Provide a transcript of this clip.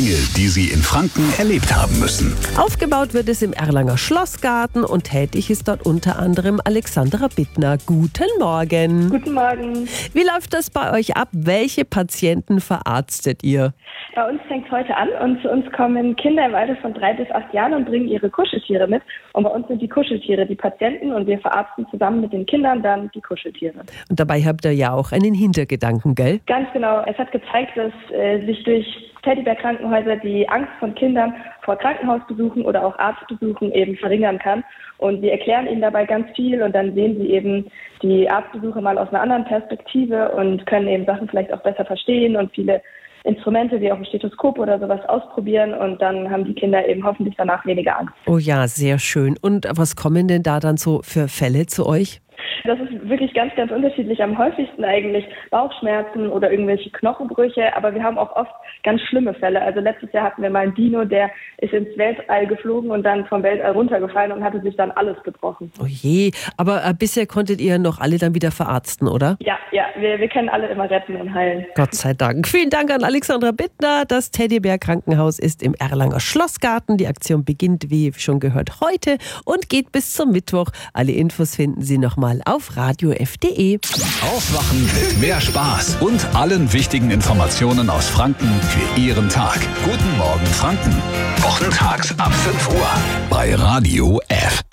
Die Sie in Franken erlebt haben müssen. Aufgebaut wird es im Erlanger Schlossgarten und tätig ist dort unter anderem Alexandra Bittner. Guten Morgen. Guten Morgen. Wie läuft das bei euch ab? Welche Patienten verarztet ihr? Bei uns fängt es heute an und zu uns kommen Kinder im Alter von 3 bis 8 Jahren und bringen ihre Kuscheltiere mit. Und bei uns sind die Kuscheltiere die Patienten und wir verarzten zusammen mit den Kindern dann die Kuscheltiere. Und dabei habt ihr ja auch einen Hintergedanken, gell? Ganz genau. Es hat gezeigt, dass sich durch Teddybär-Krankenhäuser die Angst von Kindern vor Krankenhausbesuchen oder auch Arztbesuchen eben verringern kann. Und wir erklären ihnen dabei ganz viel und dann sehen sie eben die Arztbesuche mal aus einer anderen Perspektive und können eben Sachen vielleicht auch besser verstehen und viele Instrumente wie auch ein Stethoskop oder sowas ausprobieren und dann haben die Kinder eben hoffentlich danach weniger Angst. Oh ja, sehr schön. Und was kommen denn da dann so für Fälle zu euch? Das ist wirklich ganz, ganz unterschiedlich. Am häufigsten eigentlich Bauchschmerzen oder irgendwelche Knochenbrüche, aber wir haben auch oft ganz schlimme Fälle. Also letztes Jahr hatten wir mal einen Dino, der ist ins Weltall geflogen und dann vom Weltall runtergefallen und hatte sich dann alles gebrochen. Oh je, aber bisher konntet ihr noch alle dann wieder verarzten, oder? Ja, wir können alle immer retten und heilen. Gott sei Dank. Vielen Dank an Alexandra Bittner. Das Teddybär Krankenhaus ist im Erlanger Schlossgarten. Die Aktion beginnt, wie schon gehört, heute und geht bis zum Mittwoch. Alle Infos finden Sie nochmal auf radiof.de. Aufwachen mit mehr Spaß und allen wichtigen Informationen aus Franken für Ihren Tag. Guten Morgen Franken. Wochentags ab 5 Uhr bei Radio F.